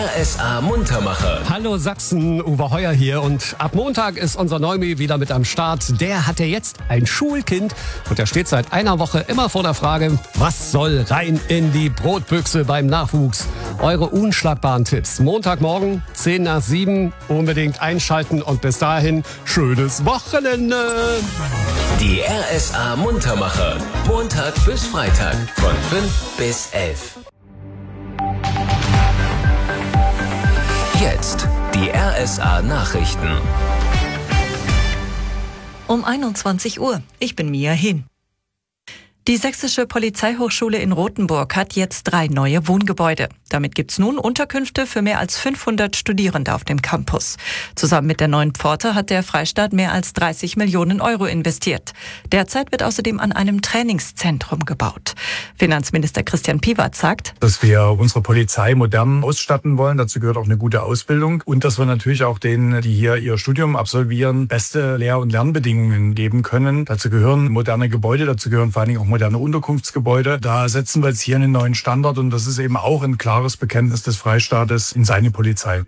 RSA Muntermacher. Hallo Sachsen, Uwe Heuer hier und ab Montag ist unser Neumi wieder mit am Start. Der hat ja jetzt ein Schulkind und der steht seit einer Woche immer vor der Frage, was soll rein in die Brotbüchse beim Nachwuchs? Eure unschlagbaren Tipps. Montagmorgen, 6:10, unbedingt einschalten und bis dahin schönes Wochenende. Die RSA Muntermacher. Montag bis Freitag von 5 bis 11. Jetzt die RSA Nachrichten. Um 21 Uhr. Ich bin Mia Hin. Die Sächsische Polizeihochschule in Rothenburg hat jetzt 3 neue Wohngebäude. Damit gibt's nun Unterkünfte für mehr als 500 Studierende auf dem Campus. Zusammen mit der neuen Pforte hat der Freistaat mehr als 30 Millionen Euro investiert. Derzeit wird außerdem an einem Trainingszentrum gebaut. Finanzminister Christian Piwat sagt, dass wir unsere Polizei modern ausstatten wollen. Dazu gehört auch eine gute Ausbildung. Und dass wir natürlich auch denen, die hier ihr Studium absolvieren, beste Lehr- und Lernbedingungen geben können. Dazu gehören moderne Gebäude, dazu gehören vor allen Dingen auch moderne Unterkunftsgebäude. Da setzen wir jetzt hier einen neuen Standard und das ist eben auch ein klares Bekenntnis des Freistaates in seine Polizei.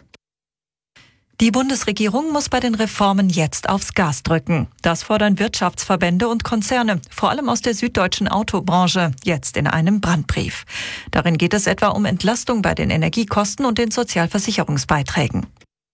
Die Bundesregierung muss bei den Reformen jetzt aufs Gas drücken. Das fordern Wirtschaftsverbände und Konzerne, vor allem aus der süddeutschen Autobranche, jetzt in einem Brandbrief. Darin geht es etwa um Entlastung bei den Energiekosten und den Sozialversicherungsbeiträgen.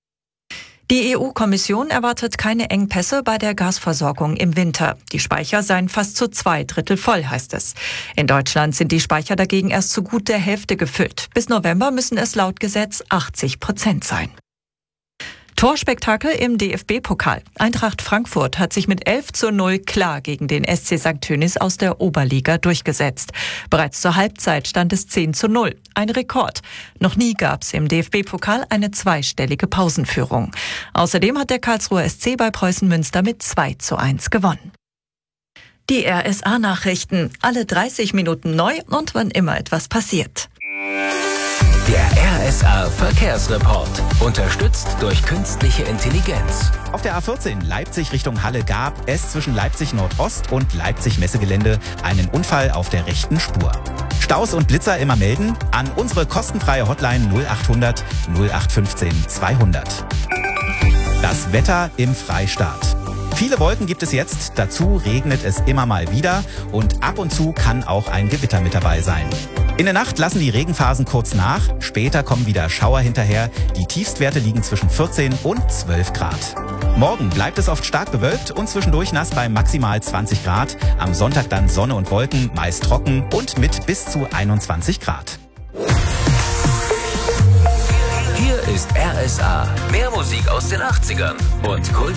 Die EU-Kommission erwartet keine Engpässe bei der Gasversorgung im Winter. Die Speicher seien fast zu 2/3 voll, heißt es. In Deutschland sind die Speicher dagegen erst zu gut der Hälfte gefüllt. Bis November müssen es laut Gesetz 80% sein. Torspektakel im DFB-Pokal. Eintracht Frankfurt hat sich mit 11:0 klar gegen den SC St. Tönnies aus der Oberliga durchgesetzt. Bereits zur Halbzeit stand es 10:0. Ein Rekord. Noch nie gab es im DFB-Pokal eine zweistellige Pausenführung. Außerdem hat der Karlsruher SC bei Preußen Münster mit 2:1 gewonnen. Die RSA-Nachrichten. Alle 30 Minuten neu und wann immer etwas passiert. Der RSA Verkehrsreport. Unterstützt durch künstliche Intelligenz. Auf der A14 Leipzig Richtung Halle gab es zwischen Leipzig Nordost und Leipzig Messegelände einen Unfall auf der rechten Spur. Staus und Blitzer immer melden an unsere kostenfreie Hotline 0800 0815 200. Das Wetter im Freistaat. Viele Wolken gibt es jetzt, dazu regnet es immer mal wieder und ab und zu kann auch ein Gewitter mit dabei sein. In der Nacht lassen die Regenphasen kurz nach, später kommen wieder Schauer hinterher. Die Tiefstwerte liegen zwischen 14 und 12 Grad. Morgen bleibt es oft stark bewölkt und zwischendurch nass bei maximal 20 Grad. Am Sonntag dann Sonne und Wolken, meist trocken und mit bis zu 21 Grad. Hier ist RSA. Mehr Musik aus den 80ern und Kult